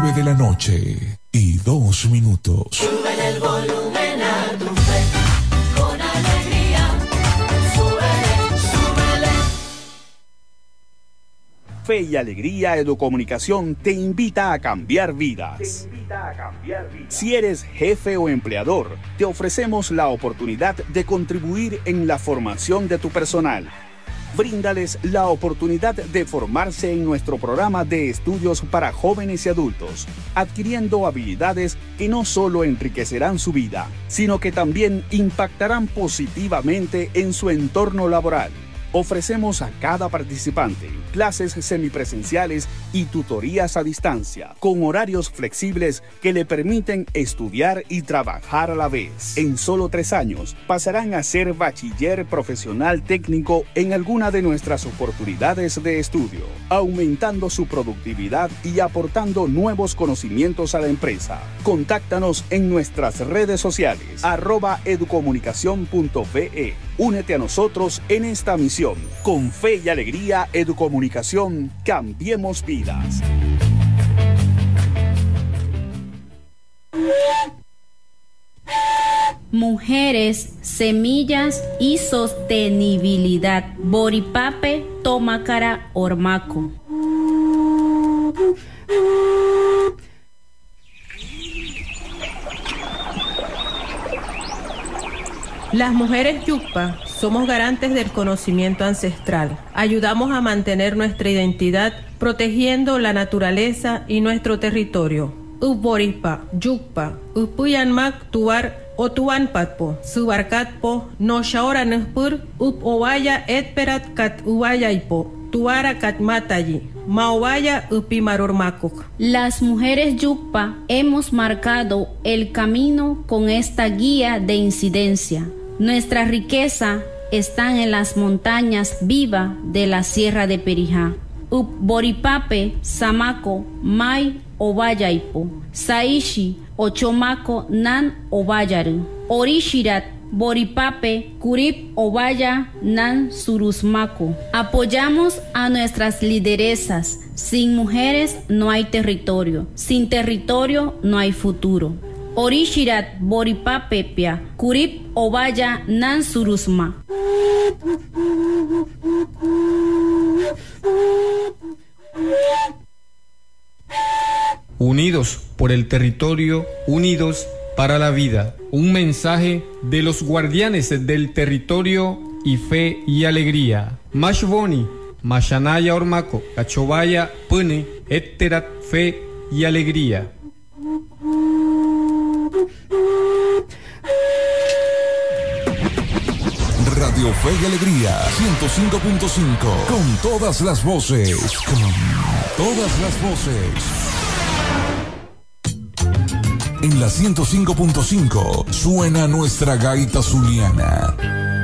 9:02. Súbele el volumen a tu fe, con alegría. Súbele, súbele. Fe y Alegría Educomunicación te invita a cambiar vidas. Si eres jefe o empleador, te ofrecemos la oportunidad de contribuir en la formación de tu personal. Bríndales la oportunidad de formarse en nuestro programa de estudios para jóvenes y adultos, adquiriendo habilidades que no solo enriquecerán su vida, sino que también impactarán positivamente en su entorno laboral. Ofrecemos a cada participante clases semipresenciales y tutorías a distancia, con horarios flexibles que le permiten estudiar y trabajar a la vez. En solo 3 años pasarán a ser bachiller profesional técnico en alguna de nuestras oportunidades de estudio, aumentando su productividad y aportando nuevos conocimientos a la empresa. Contáctanos en nuestras redes sociales, @educomunicacion.be. Únete a nosotros en esta misión. Con Fe y Alegría Educomunicación, cambiemos vidas. Mujeres, semillas y sostenibilidad. Boripape Tomacara Ormaco. Las mujeres Yucpa somos garantes del conocimiento ancestral. Ayudamos a mantener nuestra identidad protegiendo la naturaleza y nuestro territorio. Uboripa, Yucpa, Upuyanmak Tuar o Tuanpatpo, Subarcatpo, no Shaora Nespur, Upowaya Etperat Kat Uwayaipo, Tuara Katmatayi, Maowaya Upimarormakuk. Las mujeres Yucpa hemos marcado el camino con esta guía de incidencia. Nuestra riqueza está en las montañas vivas de la Sierra de Perijá. Boripape, Samaco, Mai, Obayaipo, Saishi, Ochomaco, Nan, Obayaru, Orishirat, Boripape, Curip, Obaya, Nan, Surusmaco. Apoyamos a nuestras lideresas. Sin mujeres no hay territorio. Sin territorio no hay futuro. Orishirat, Boripapepia, Curip, Obaya, Nan, Surusma. Unidos por el territorio, unidos para la vida. Un mensaje de los guardianes del territorio y Fe y Alegría. Mashboni, Mashanaya Ormaco, Cachobaya, Pune, Etterat, Fe y Alegría. Radio Fe y Alegría 105.5. Con todas las voces. Con todas las voces. En la 105.5 suena nuestra gaita zuliana.